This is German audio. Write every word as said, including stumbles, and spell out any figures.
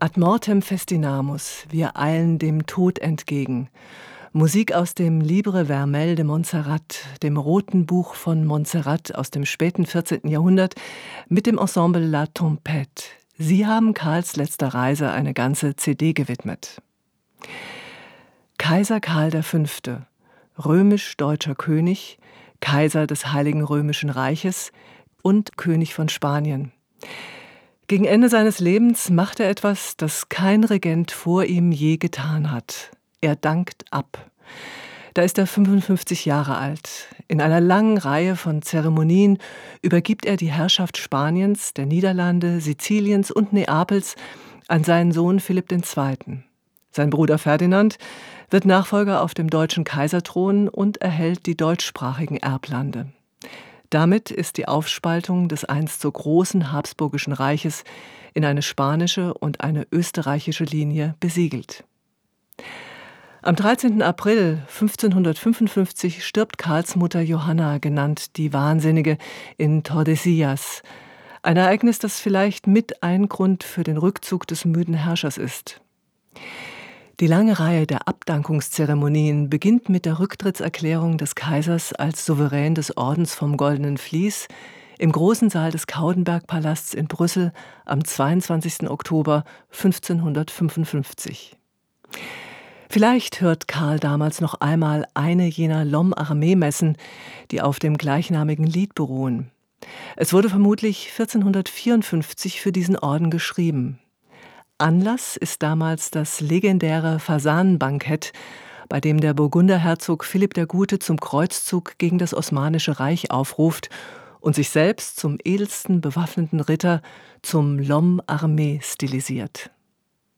Ad mortem festinamus, wir eilen dem Tod entgegen. Musik aus dem Libre Vermel de Montserrat, dem Roten Buch von Montserrat aus dem späten vierzehnten Jahrhundert, mit dem Ensemble La Tempête. Sie haben Karls letzter Reise eine ganze C D gewidmet. Kaiser Karl der Fünfte, römisch-deutscher König, Kaiser des Heiligen Römischen Reiches und König von Spanien. Gegen Ende seines Lebens macht er etwas, das kein Regent vor ihm je getan hat. Er dankt ab. Da ist er fünfundfünfzig Jahre alt. In einer langen Reihe von Zeremonien übergibt er die Herrschaft Spaniens, der Niederlande, Siziliens und Neapels an seinen Sohn Philipp der Zweite. Sein Bruder Ferdinand wird Nachfolger auf dem deutschen Kaiserthron und erhält die deutschsprachigen Erblande. Damit ist die Aufspaltung des einst so großen Habsburgischen Reiches in eine spanische und eine österreichische Linie besiegelt. Am dreizehnten April fünfzehnhundertfünfundfünfzig stirbt Karls Mutter Johanna, genannt die Wahnsinnige, in Tordesillas. Ein Ereignis, das vielleicht mit ein Grund für den Rückzug des müden Herrschers ist. Die lange Reihe der Abdankungszeremonien beginnt mit der Rücktrittserklärung des Kaisers als Souverän des Ordens vom Goldenen Vlies im großen Saal des Kaudenberg-Palasts in Brüssel am zweiundzwanzigsten Oktober fünfzehnhundertfünfundfünfzig. Vielleicht hört Karl damals noch einmal eine jener L'Homme-Armé-Messen, die auf dem gleichnamigen Lied beruhen. Es wurde vermutlich vierzehnhundertvierundfünfzig für diesen Orden geschrieben. Anlass ist damals das legendäre Fasanenbankett, bei dem der Burgunderherzog Philipp der Gute zum Kreuzzug gegen das Osmanische Reich aufruft und sich selbst zum edelsten bewaffneten Ritter, zum L'Homme Armé stilisiert.